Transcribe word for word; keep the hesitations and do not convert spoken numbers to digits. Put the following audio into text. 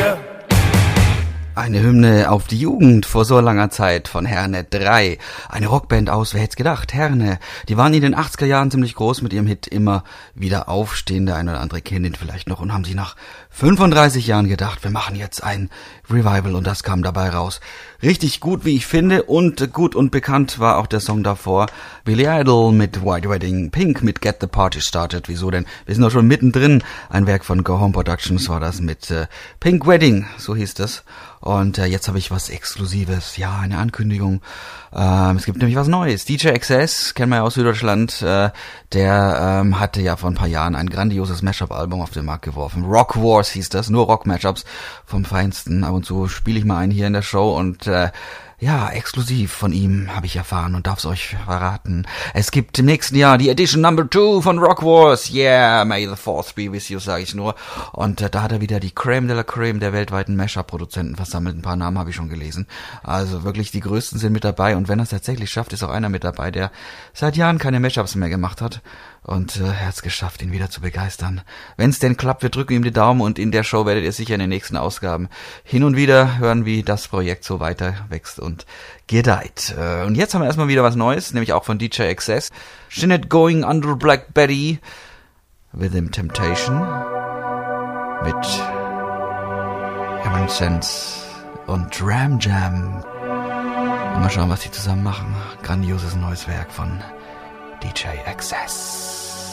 Eine Hymne auf die Jugend vor so langer Zeit von Herne drei. Eine Rockband aus, wer hätte es gedacht, Herne. Die waren in den achtziger Jahren ziemlich groß mit ihrem Hit Immer wieder aufstehen. Der eine oder andere kennt ihn vielleicht noch und haben sich nach fünfunddreißig Jahren gedacht, wir machen jetzt ein Revival und das kam dabei raus. Richtig gut, wie ich finde, und gut und bekannt war auch der Song davor. Billy Idol mit White Wedding, Pink mit Get the Party Started. Wieso denn? Wir sind doch schon mittendrin. Ein Werk von Go Home Productions war das mit äh, Pink Wedding, so hieß das. Und äh, jetzt habe ich was Exklusives, ja, eine Ankündigung. Ähm, es gibt nämlich was Neues. D J X S, kennen wir ja aus Süddeutschland, äh, der ähm, hatte ja vor ein paar Jahren ein grandioses Mashup-Album auf den Markt geworfen. Rock Wars hieß das, nur Rock-Mashups vom Feinsten. Ab und zu spiele ich mal einen hier in der Show und äh, ja, exklusiv von ihm habe ich erfahren und darf es euch verraten. Es gibt im nächsten Jahr die Edition Number Two von Rock Wars. Yeah, may the fourth be with you, sage ich nur. Und äh, da hat er wieder die Creme de la Creme der weltweiten Mashup-Produzenten versammelt. Ein paar Namen habe ich schon gelesen. Also wirklich die Größten sind mit dabei. Und wenn er es tatsächlich schafft, ist auch einer mit dabei, der seit Jahren keine Mashups mehr gemacht hat. Und äh, er hat es geschafft, ihn wieder zu begeistern. Wenn es denn klappt, wir drücken ihm die Daumen und in der Show werdet ihr sicher in den nächsten Ausgaben hin und wieder hören, wie das Projekt so weiter wächst und gedeiht. Äh, und jetzt haben wir erstmal wieder was Neues, nämlich auch von D J X S. Jeanette Going Under Black Betty Within Temptation mit Evanescence und Ram Jam. Und mal schauen, was die zusammen machen. Grandioses neues Werk von D J X S.